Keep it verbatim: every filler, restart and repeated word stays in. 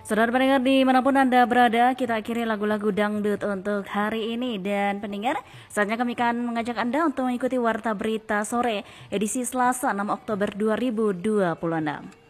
Saudara pendengar dimanapun Anda berada, kita akhiri lagu-lagu dangdut untuk hari ini. Dan pendengar, saatnya kami akan mengajak Anda untuk mengikuti Warta Berita Sore edisi Selasa enam Oktober dua ribu dua puluh enam.